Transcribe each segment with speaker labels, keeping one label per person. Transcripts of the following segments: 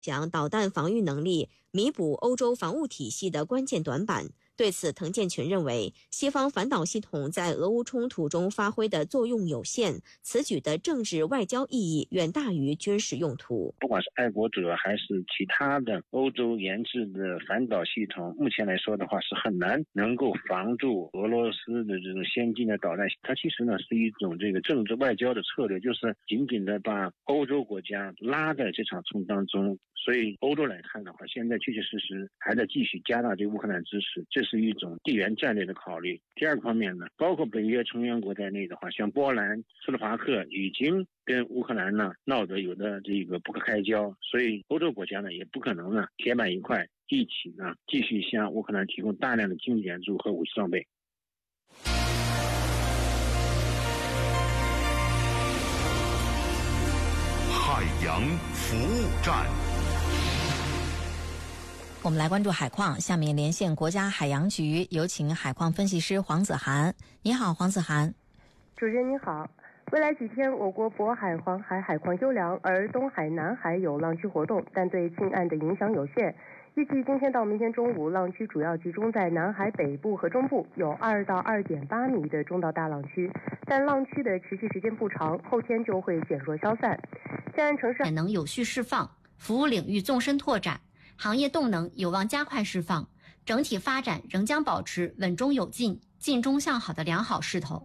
Speaker 1: 将导弹防御能力弥补欧洲防务体系的关键短板。对此，滕建群认为，西方反导系统在俄乌冲突中发挥的作用有限，此举的政治外交意义远大于军事用途。
Speaker 2: 不管是爱国者还是其他的欧洲研制的反导系统，目前来说的话是很难能够防住俄罗斯的这种先进的导弹。它其实呢是一种这个政治外交的策略，就是紧紧的把欧洲国家拉在这场冲突当中。所以欧洲来看的话，现在确确实实还在继续加大对乌克兰支持，这是一种地缘战略的考虑。第二个方面呢，包括北约成员国在内的话，像波兰、斯洛伐克已经跟乌克兰呢闹得有的这个不可开交，所以欧洲国家呢也不可能呢铁板一块一起呢继续向乌克兰提供大量的经济援助和武器装备。
Speaker 3: 海洋服务站。
Speaker 4: 我们来关注海况，下面连线国家海洋局，有请海况分析师黄子涵。你好，黄子涵。
Speaker 5: 主持人您好。未来几天，我国渤海、黄海海况优良，而东海、南海有浪区活动，但对近岸的影响有限。预计今天到明天中午，浪区主要集中在南海北部和中部，有2到2.8米的中到大浪区，但浪区的持续时间不长，后天就会减弱消散。近岸城市
Speaker 6: 能有序释放，服务领域纵深拓展，行业动能有望加快释放，整体发展仍将保持稳中有进、进中向好的良好势头。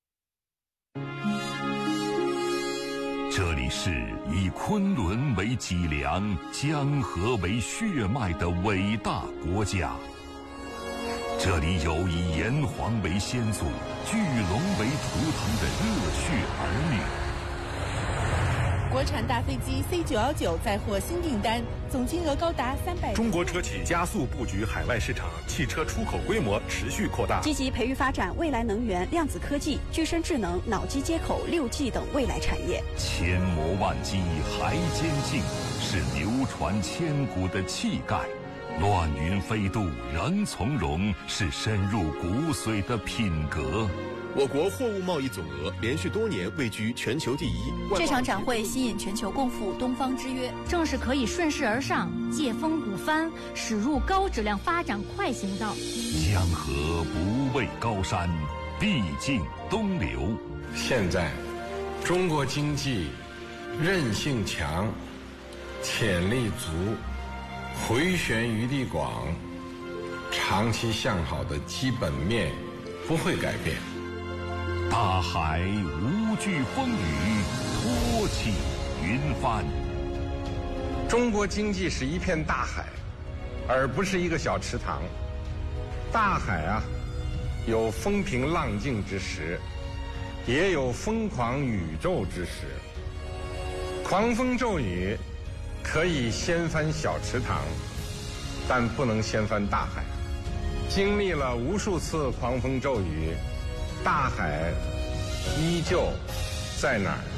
Speaker 3: 这里是以昆仑为脊梁、江河为血脉的伟大国家，这里有以炎黄为先祖、巨龙为图腾的热血儿女。
Speaker 7: 国产大飞机 C919 再获新订单，总金额高达300。
Speaker 8: 中国车企加速布局海外市场，汽车出口规模持续扩大，
Speaker 9: 积极培育发展未来能源、量子科技、具身智能、脑机接口、6G 等未来产业。
Speaker 3: 千磨万击还坚劲，是流传千古的气概；乱云飞渡仍从容，是深入骨髓的品格。
Speaker 10: 我国货物贸易总额连续多年位居全球第一。
Speaker 11: 这场展会吸引全球共赴东方之约，
Speaker 12: 正是可以顺势而上，借风鼓帆，驶入高质量发展快行道。
Speaker 3: 江河不畏高山，必尽东流。
Speaker 13: 现在，中国经济韧性强，潜力足，回旋余地广，长期向好的基本面不会改变。
Speaker 3: 大海无惧风雨，托起云帆。
Speaker 13: 中国经济是一片大海，而不是一个小池塘。大海啊，有风平浪静之时，也有疯狂宇宙之时。狂风骤雨可以掀翻小池塘，但不能掀翻大海。经历了无数次狂风骤雨，大海依旧在哪儿？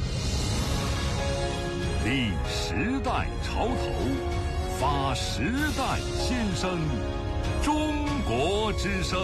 Speaker 3: 立时代潮头，发时代先声，中国之声。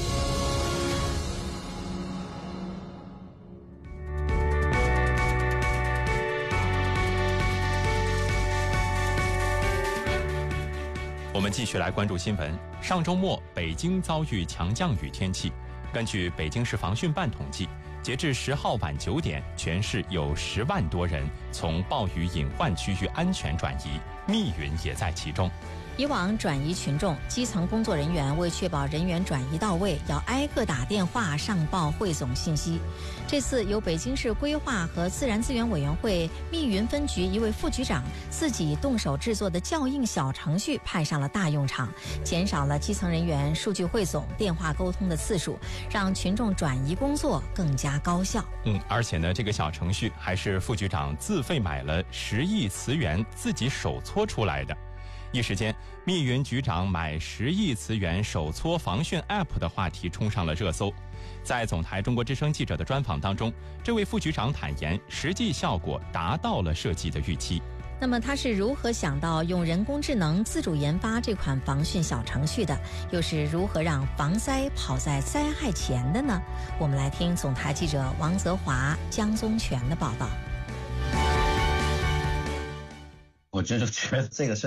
Speaker 14: 我们继续来关注新闻。上周末，北京遭遇强降雨天气。根据北京市防汛办统计，截至10号晚9点，全市有10万多人从暴雨隐患区域安全转移，密云也在其中。
Speaker 4: 以往转移群众，基层工作人员为确保人员转移到位，要挨个打电话上报汇总信息。这次由北京市规划和自然资源委员会密云分局一位副局长自己动手制作的校印小程序派上了大用场，减少了基层人员数据汇总、电话沟通的次数，让群众转移工作更加高效。
Speaker 14: 而且呢，这个小程序还是副局长自费买了10亿磁元自己手搓出来的。一时间，密云局长买10亿磁元手搓防汛 App 的话题冲上了热搜。在总台中国之声记者的专访当中，这位副局长坦言，实际效果达到了设计的预期。
Speaker 4: 那么他是如何想到用人工智能自主研发这款防汛小程序的？又是如何让防灾跑在灾害前的呢？我们来听总台记者王泽华、江宗全的报道。
Speaker 15: 我就觉得这个事